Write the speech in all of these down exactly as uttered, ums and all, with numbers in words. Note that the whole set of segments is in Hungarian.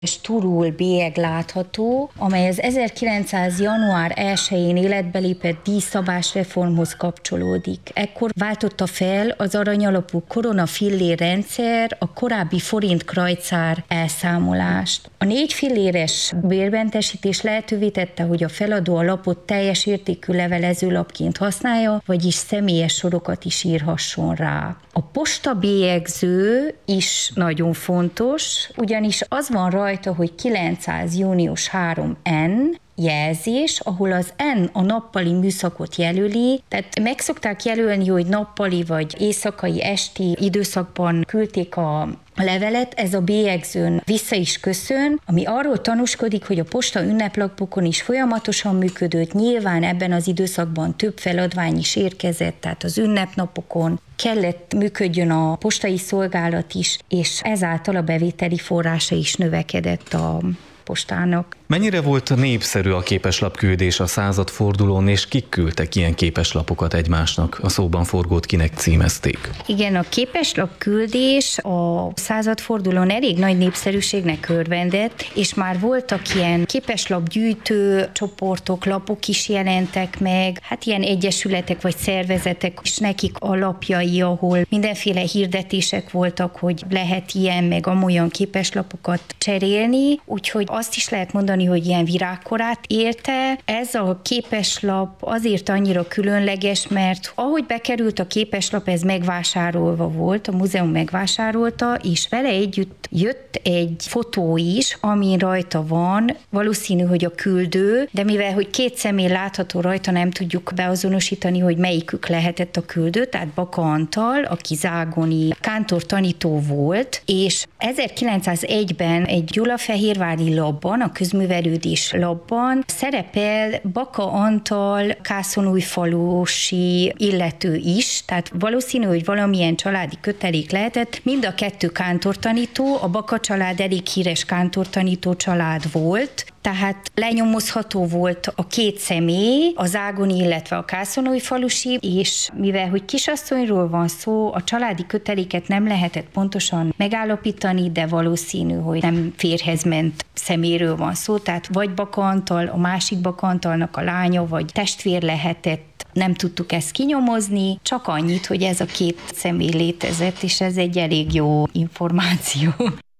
és turul bélyeg látható, amely az ezerkilencszáz. január elsején életbe lépett díjszabás reformhoz kapcsolódik. Ekkor váltotta fel az aranyalapú korona fillér rendszer a korábbi forint krajcár elszámolást. A négy filléres bérmentesítés lehetővé tette, hogy a feladó a lapot teljes értékű levelezőlapként használja, vagyis személyes sorokat is írhasson rá. A postabélyegző is nagyon fontos, ugyanis az van rajta, hogy kilencszáz június harmadika N jelzés, ahol az N a nappali műszakot jelöli, tehát meg szokták jelölni, hogy nappali vagy éjszakai, esti időszakban küldték a levelet, ez a bélyegzőn vissza is köszön, ami arról tanúskodik, hogy a posta ünneplapokon is folyamatosan működött, nyilván ebben az időszakban több feladvány is érkezett, tehát az ünnepnapokon kellett működjön a postai szolgálat is, és ezáltal a bevételi forrása is növekedett a postának. Mennyire volt népszerű a képeslapküldés a századfordulón, és kik küldtek ilyen képeslapokat egymásnak? A szóban forgót kinek címezték? Igen, a képeslapküldés a századfordulón elég nagy népszerűségnek örvendett, és már voltak ilyen képeslapgyűjtő csoportok, lapok is jelentek meg, hát ilyen egyesületek vagy szervezetek is nekik a lapjai, ahol mindenféle hirdetések voltak, hogy lehet ilyen meg amolyan képeslapokat cserélni, úgyhogy azt is lehet mondani, hogy ilyen virágkorát érte. Ez a képeslap azért annyira különleges, mert ahogy bekerült a képeslap, ez megvásárolva volt, a múzeum megvásárolta, és vele együtt jött egy fotó is, amin rajta van, valószínű, hogy a küldő, de mivel, hogy két személy látható rajta, nem tudjuk beazonosítani, hogy melyikük lehetett a küldő, tehát Baka Antal, aki zágoni kántortanító volt, és ezerkilencszázegyben egy gyulafehérvári labban, a közművelődés labban szerepel Baka Antal kászonújfalusi illető is, tehát valószínű, hogy valamilyen családi kötelék lehetett. Mind a kettő kántortanító, a Baka család elég híres kántortanító család volt, tehát lenyomozható volt a két személy, az ágoni, illetve a kászonújfalusi, és mivel, hogy kisasszonyról van szó, a családi köteléket nem lehetett pontosan megállapítani, de valószínű, hogy nem férjhez ment szeméről van szó, tehát vagy Baka Antal, a másik Baka Antalnak a lánya, vagy testvér lehetett, nem tudtuk ezt kinyomozni, csak annyit, hogy ez a két személy létezett, és ez egy elég jó információ.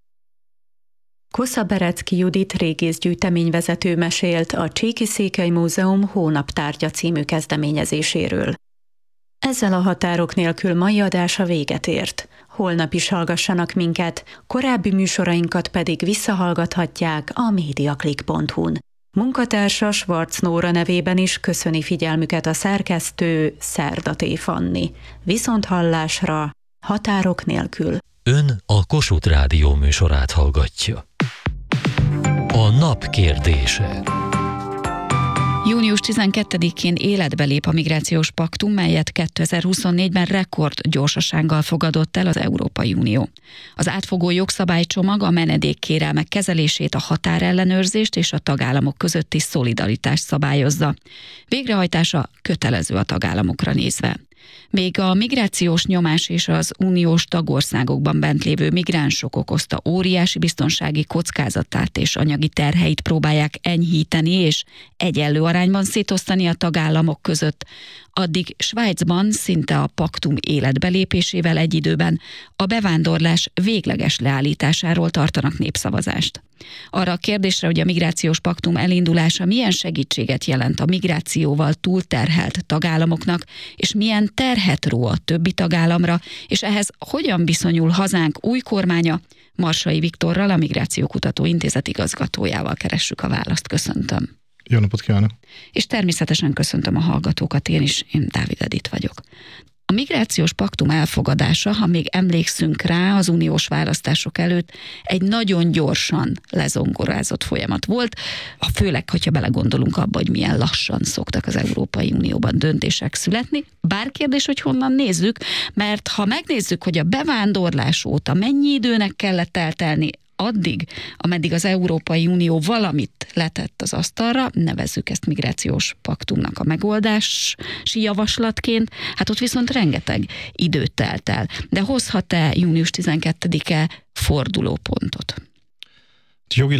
Kosza-Berecki Judit régészgyűjteményvezető mesélt a Csíki-Székely Múzeum Hónaptárgya című kezdeményezéséről. Ezzel a Határok nélkül mai adása véget ért. Holnap is hallgassanak minket, korábbi műsorainkat pedig visszahallgathatják a mediaclick pont hu-n. Munkatársa Schwarz Nóra nevében is köszöni figyelmüket a szerkesztő Szerdaté Fanni. Viszonthallásra, Határok nélkül. Ön a Kossuth Rádió műsorát hallgatja. A nap kérdése. június tizenkettedikén életbe lép a migrációs paktum, melyet kétezer-huszonnégyben rekord gyorsasággal fogadott el az Európai Unió. Az átfogó jogszabálycsomag a menedékkérelmek kezelését, a határellenőrzést és a tagállamok közötti szolidaritást szabályozza. Végrehajtása kötelező a tagállamokra nézve. Még a migrációs nyomás és az uniós tagországokban bent lévő migránsok okozta óriási biztonsági kockázatát és anyagi terheit próbálják enyhíteni és egyenlő arányban szétosztani a tagállamok között, addig Svájcban szinte a paktum életbelépésével egy időben a bevándorlás végleges leállításáról tartanak népszavazást. Arra a kérdésre, hogy a migrációs paktum elindulása milyen segítséget jelent a migrációval túlterhelt tagállamoknak, és milyen terhet ró a többi tagállamra, és ehhez hogyan viszonyul hazánk új kormánya, Marsai Viktorral, a Migrációkutató Intézet igazgatójával keressük a választ. Köszöntöm. Jó napot kívánok! És természetesen köszöntöm a hallgatókat, én is, én Dávid Edith vagyok. A migrációs paktum elfogadása, ha még emlékszünk rá, az uniós választások előtt egy nagyon gyorsan lezongorázott folyamat volt, főleg, hogyha belegondolunk abba, hogy milyen lassan szoktak az Európai Unióban döntések születni. Bár kérdés, hogy honnan nézzük, mert ha megnézzük, hogy a bevándorlás óta mennyi időnek kellett eltelni addig, ameddig az Európai Unió valamit letett az asztalra, nevezzük ezt migrációs paktumnak a megoldási javaslatként, hát ott viszont rengeteg időt telt el. De hozhat-e június tizenkettedike fordulópontot? Jogi